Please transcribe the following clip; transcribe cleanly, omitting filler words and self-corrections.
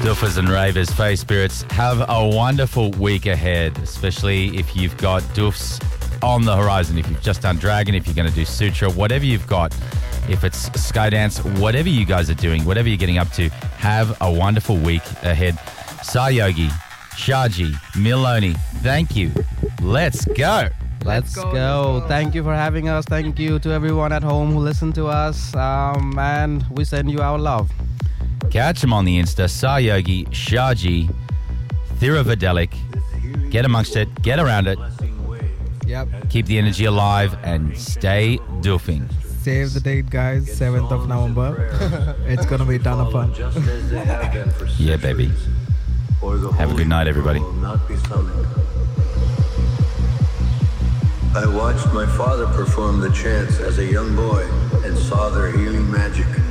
Doofers and ravers, face spirits, have a wonderful week ahead, especially if you've got doofs on the horizon. If you've just done Dragon, if you're going to do Sutra, whatever you've got, if it's Skydance, whatever you guys are doing, whatever you're getting up to, have a wonderful week ahead. Sayogi, Shaji, Miloni, thank you. Let's go. Let's go. Thank you for having us. Thank you to everyone at home who listened to us. And we send you our love. Catch them on the Insta, Sayogi, Shaji, Thiravadelic. Get amongst it, get around it. Yep. Keep the energy alive and stay doofing. Save the date, guys. 7th of November. It's going to be a ton of fun. Yeah, baby. Have a good night, everybody. I watched my father perform the chants as a young boy and saw their healing magic.